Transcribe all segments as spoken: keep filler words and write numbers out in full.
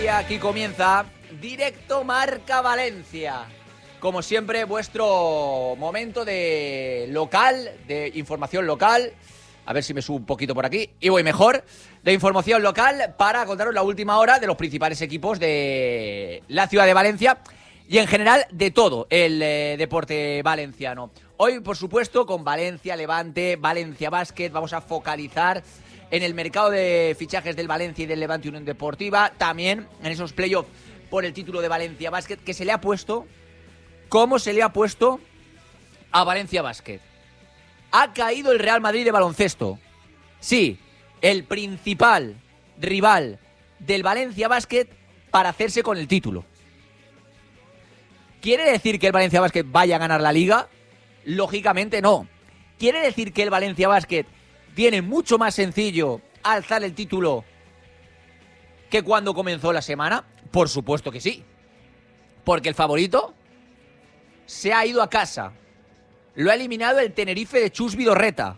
Y aquí comienza Directo Marca Valencia. Como siempre, vuestro momento de local, de información local. A ver si me subo un poquito por aquí y voy mejor. De información local para contaros la última hora de los principales equipos de la ciudad de Valencia y en general de todo el eh, deporte valenciano. Hoy, por supuesto, con Valencia, Levante, Valencia Basket, vamos a focalizar en el mercado de fichajes del Valencia y del Levante Unión Deportiva, también en esos playoffs por el título de Valencia Basket, que se le ha puesto, ¿cómo se le ha puesto a Valencia Basket? Ha caído el Real Madrid de baloncesto. Sí, el principal rival del Valencia Basket para hacerse con el título. ¿Quiere decir que el Valencia Basket vaya a ganar la Liga? Lógicamente no. ¿Quiere decir que el Valencia Basket tiene mucho más sencillo alzar el título que cuando comenzó la semana? Por supuesto que sí. Porque el favorito se ha ido a casa. Lo ha eliminado el Tenerife de Chus Vidorreta.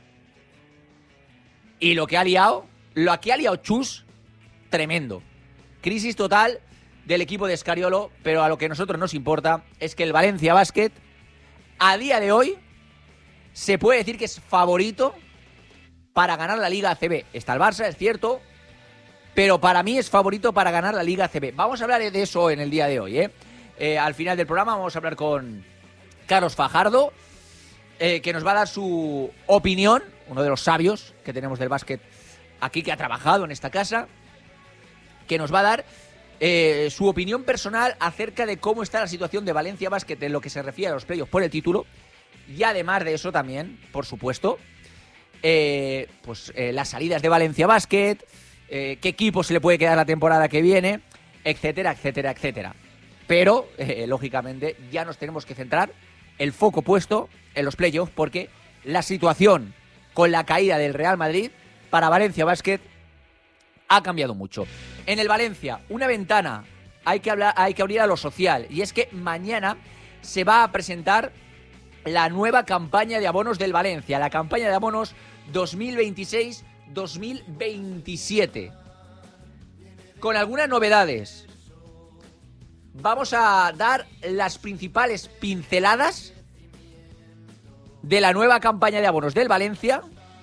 Y lo que ha liado, lo que ha liado Chus, tremendo. Crisis total del equipo de Scariolo, pero a lo que a nosotros nos importa es que el Valencia Basket, a día de hoy, se puede decir que es favorito para ganar la Liga A C B. Está el Barça, es cierto, pero para mí es favorito para ganar la Liga A C B. Vamos a hablar de eso en el día de hoy, ¿eh? Eh, al final del programa vamos a hablar con Carlos Fajardo, eh, que nos va a dar su opinión, uno de los sabios que tenemos del básquet aquí, que ha trabajado en esta casa, que nos va a dar eh, su opinión personal acerca de cómo está la situación de Valencia Basket en lo que se refiere a los playoffs por el título, y además de eso también, por supuesto, Eh, pues eh, las salidas de Valencia Basket, eh, qué equipo se le puede quedar la temporada que viene, etcétera, etcétera, etcétera. Pero, eh, lógicamente, ya nos tenemos que centrar el foco puesto en los playoffs, porque la situación con la caída del Real Madrid para Valencia Basket ha cambiado mucho. En el Valencia, una ventana hay que, hablar, hay que abrir a lo social, y es que mañana se va a presentar la nueva campaña de abonos del Valencia, la campaña de abonos dos mil veintiséis dos mil veintisiete, con algunas novedades. Vamos a dar las principales pinceladas de la nueva campaña de abonos del Valencia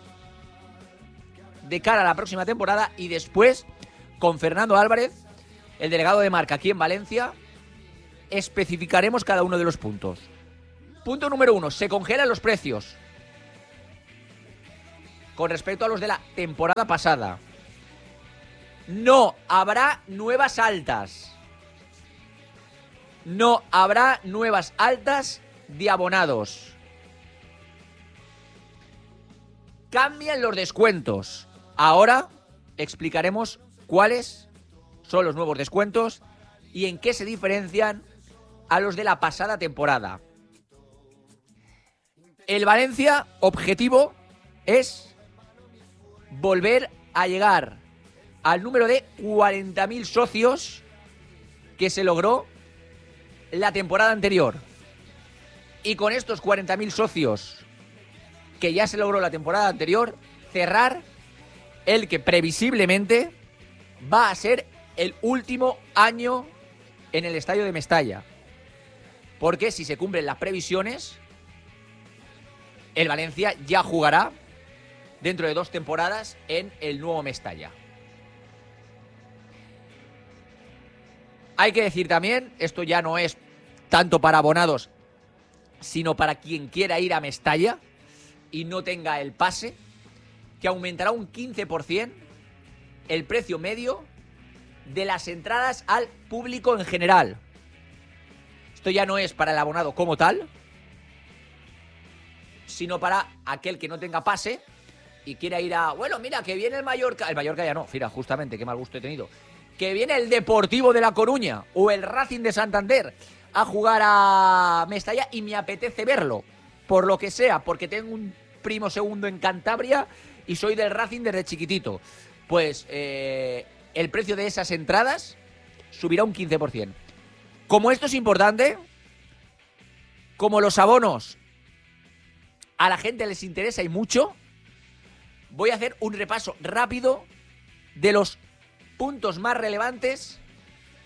de cara a la próxima temporada, y después, con Fernando Álvarez, el delegado de marca aquí en Valencia, especificaremos cada uno de los puntos. Punto número uno, se congelan los precios con respecto a los de la temporada pasada. No habrá nuevas altas. No habrá nuevas altas de abonados. Cambian los descuentos. Ahora explicaremos cuáles son los nuevos descuentos y en qué se diferencian a los de la pasada temporada. El Valencia, objetivo es volver a llegar al número de cuarenta mil socios que se logró la temporada anterior. Y con estos cuarenta mil socios que ya se logró la temporada anterior, cerrar el que previsiblemente va a ser el último año en el estadio de Mestalla. Porque si se cumplen las previsiones, el Valencia ya jugará dentro de dos temporadas en el nuevo Mestalla. Hay que decir también, esto ya no es tanto para abonados, sino para quien quiera ir a Mestalla y no tenga el pase, que aumentará un quince por ciento el precio medio de las entradas al público en general. Esto ya no es para el abonado como tal, sino para aquel que no tenga pase y quiera ir a... Bueno, mira, que viene el Mallorca... El Mallorca ya no, mira, justamente, qué mal gusto he tenido. Que viene el Deportivo de La Coruña o el Racing de Santander a jugar a Mestalla y me apetece verlo, por lo que sea, porque tengo un primo segundo en Cantabria y soy del Racing desde chiquitito. Pues eh, el precio de esas entradas subirá un quince por ciento. Como esto es importante, como los abonos a la gente les interesa y mucho, voy a hacer un repaso rápido de los puntos más relevantes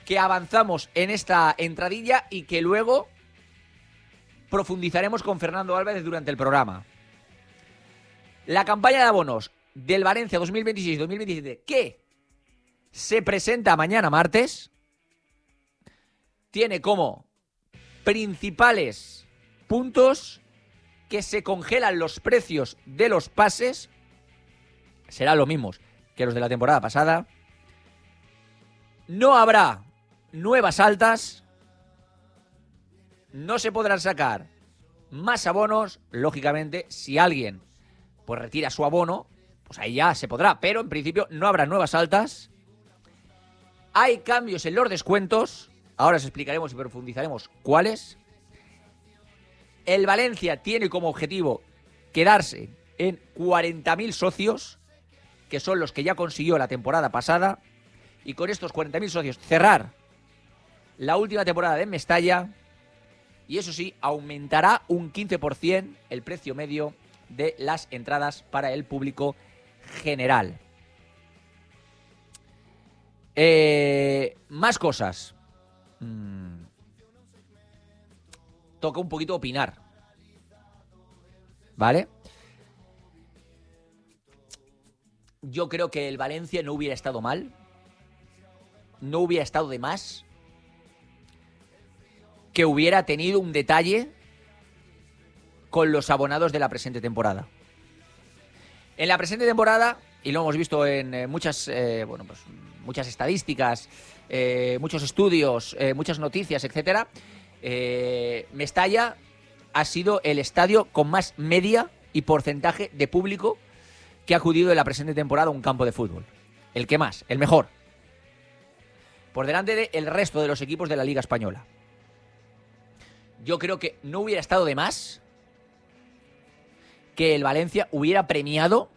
que avanzamos en esta entradilla y que luego profundizaremos con Fernando Álvarez durante el programa. La campaña de abonos del Valencia dos mil veintiséis dos mil veintisiete, que se presenta mañana martes, tiene como principales puntos que se congelan los precios de los pases, serán los mismos que los de la temporada pasada, no habrá nuevas altas, no se podrán sacar más abonos, lógicamente, si alguien pues retira su abono, pues ahí ya se podrá, pero en principio no habrá nuevas altas, hay cambios en los descuentos, ahora os explicaremos y profundizaremos cuáles. El Valencia tiene como objetivo quedarse en cuarenta mil socios, que son los que ya consiguió la temporada pasada, y con estos cuarenta mil socios cerrar la última temporada de Mestalla, y eso sí, aumentará un quince por ciento el precio medio de las entradas para el público general. Eh, más cosas. Mm. Toca un poquito opinar, ¿vale? Yo creo que el Valencia no hubiera estado mal, no hubiera estado de más que hubiera tenido un detalle con los abonados de la presente temporada. En la presente temporada, y lo hemos visto en eh, muchas, eh, bueno, pues muchas estadísticas, eh, muchos estudios, eh, muchas noticias, etcétera. Eh, Mestalla ha sido el estadio con más media y porcentaje de público que ha acudido en la presente temporada a un campo de fútbol. El que más, el mejor. Por delante del resto de los equipos de la Liga Española. Yo creo que no hubiera estado de más que el Valencia hubiera premiado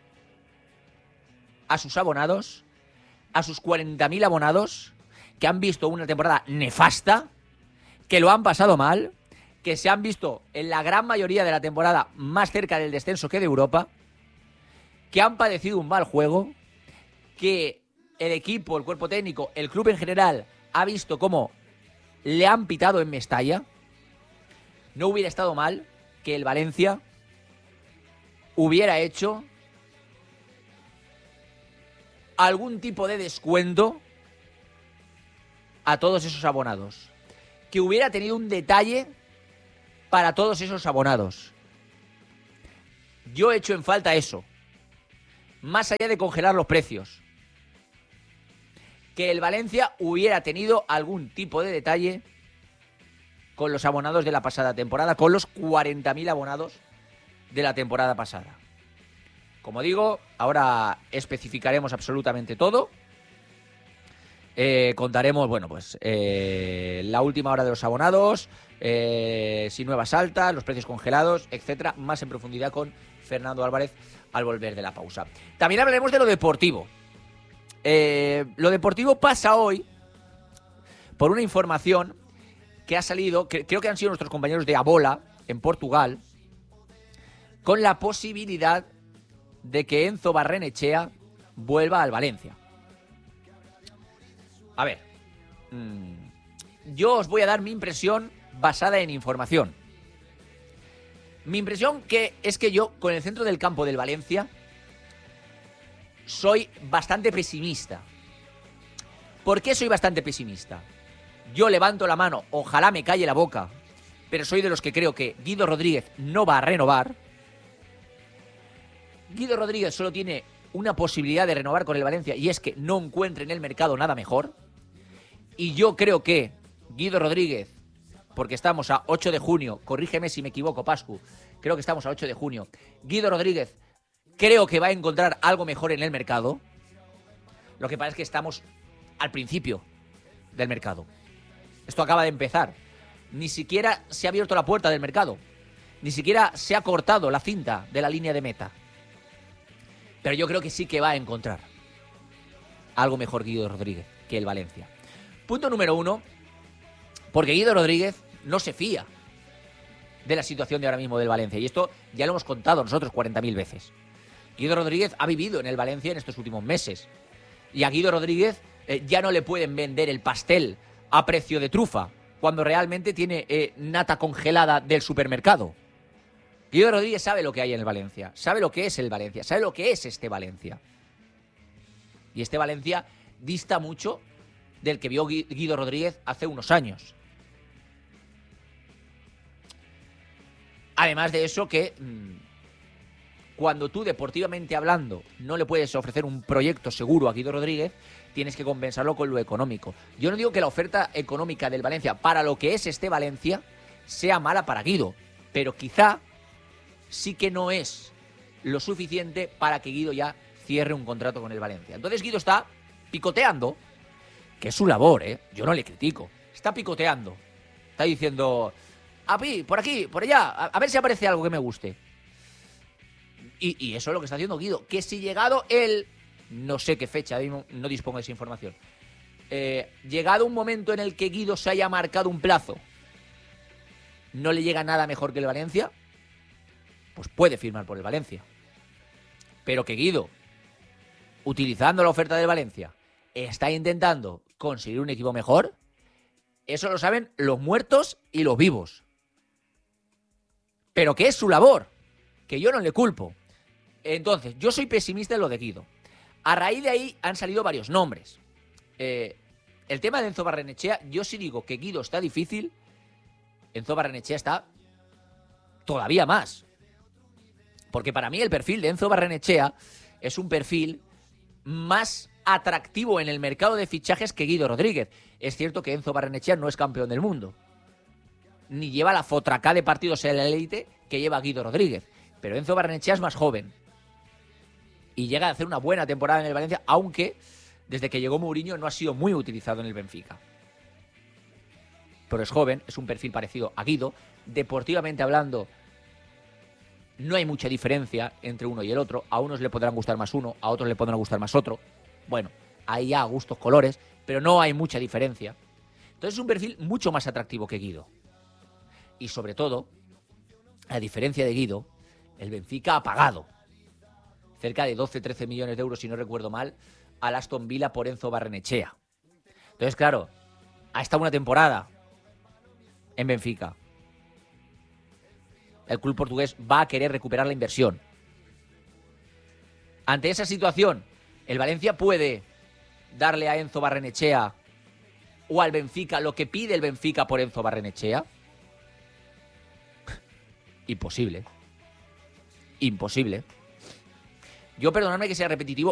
a sus abonados, a sus cuarenta mil abonados, que han visto una temporada nefasta, que lo han pasado mal, que se han visto en la gran mayoría de la temporada más cerca del descenso que de Europa, que han padecido un mal juego, que el equipo, el cuerpo técnico, el club en general ha visto cómo le han pitado en Mestalla. No hubiera estado mal que el Valencia hubiera hecho algún tipo de descuento a todos esos abonados. Que hubiera tenido un detalle para todos esos abonados. Yo he hecho en falta eso. Más allá de congelar los precios. Que el Valencia hubiera tenido algún tipo de detalle con los abonados de la pasada temporada, con los cuarenta mil abonados de la temporada pasada. Como digo, ahora especificaremos absolutamente todo. Eh, contaremos, bueno, pues eh, la última hora de los abonados, eh, sin nuevas altas, los precios congelados, etcétera, más en profundidad con Fernando Álvarez al volver de la pausa. También hablaremos de lo deportivo. Eh, lo deportivo pasa hoy por una información que ha salido, que creo que han sido nuestros compañeros de Abola en Portugal, con la posibilidad de que Enzo Barrenechea vuelva al Valencia. A ver, mmm, yo os voy a dar mi impresión basada en información. Mi impresión que es que yo, con el centro del campo del Valencia, soy bastante pesimista. ¿Por qué soy bastante pesimista? Yo levanto la mano, ojalá me calle la boca, pero soy de los que creo que Guido Rodríguez no va a renovar. Guido Rodríguez solo tiene una posibilidad de renovar con el Valencia y es que no encuentre en el mercado nada mejor. Y yo creo que Guido Rodríguez, porque estamos a ocho de junio, corrígeme si me equivoco, Pascu, creo que estamos a ocho de junio, Guido Rodríguez creo que va a encontrar algo mejor en el mercado. Lo que pasa es que estamos al principio del mercado. Esto acaba de empezar. Ni siquiera se ha abierto la puerta del mercado. Ni siquiera se ha cortado la cinta de la línea de meta. Pero yo creo que sí que va a encontrar algo mejor Guido Rodríguez que el Valencia. Punto número uno, porque Guido Rodríguez no se fía de la situación de ahora mismo del Valencia. Y esto ya lo hemos contado nosotros cuarenta mil veces. Guido Rodríguez ha vivido en el Valencia en estos últimos meses. Y a Guido Rodríguez eh, ya no le pueden vender el pastel a precio de trufa, cuando realmente tiene eh, nata congelada del supermercado. Guido Rodríguez sabe lo que hay en el Valencia, sabe lo que es el Valencia, sabe lo que es este Valencia. Y este Valencia dista mucho del que vio Guido Rodríguez hace unos años. Además de eso que mmm, cuando tú deportivamente hablando no le puedes ofrecer un proyecto seguro a Guido Rodríguez, tienes que compensarlo con lo económico. Yo no digo que la oferta económica del Valencia para lo que es este Valencia sea mala para Guido, pero quizá sí que no es lo suficiente para que Guido ya cierre un contrato con el Valencia. Entonces Guido está picoteando, que es su labor, ¿eh? Yo no le critico. Está picoteando. Está diciendo, aquí, por aquí, por allá, a, a ver si aparece algo que me guste. Y, y eso es lo que está haciendo Guido. Que si llegado él, no sé qué fecha, no, no dispongo de esa información, eh, llegado un momento en el que Guido se haya marcado un plazo, no le llega nada mejor que el Valencia, pues puede firmar por el Valencia. Pero que Guido, utilizando la oferta del Valencia, está intentando conseguir un equipo mejor, eso lo saben los muertos y los vivos. Pero que es su labor, que yo no le culpo. Entonces, yo soy pesimista en lo de Guido. A raíz de ahí han salido varios nombres. Eh, el tema de Enzo Barrenechea, yo sí digo que Guido está difícil, Enzo Barrenechea está todavía más. Porque para mí el perfil de Enzo Barrenechea es un perfil más atractivo en el mercado de fichajes que Guido Rodríguez. Es cierto que Enzo Barrenechea no es campeón del mundo, ni lleva la fotracá de partidos en la élite que lleva Guido Rodríguez. Pero Enzo Barrenechea es más joven y llega a hacer una buena temporada en el Valencia, aunque desde que llegó Mourinho no ha sido muy utilizado en el Benfica. Pero es joven, es un perfil parecido a Guido. Deportivamente hablando, no hay mucha diferencia entre uno y el otro. A unos le podrán gustar más uno, a otros le podrán gustar más otro. Bueno, ahí ya gustos, colores, pero no hay mucha diferencia. Entonces es un perfil mucho más atractivo que Guido. Y sobre todo, a diferencia de Guido, el Benfica ha pagado cerca de doce, trece millones de euros, si no recuerdo mal, al Aston Villa por Enzo Barrenechea. Entonces, claro, ha estado una temporada en Benfica. El club portugués va a querer recuperar la inversión. Ante esa situación, ¿el Valencia puede darle a Enzo Barrenechea o al Benfica lo que pide el Benfica por Enzo Barrenechea? Imposible. Imposible. Yo, perdonadme que sea repetitivo,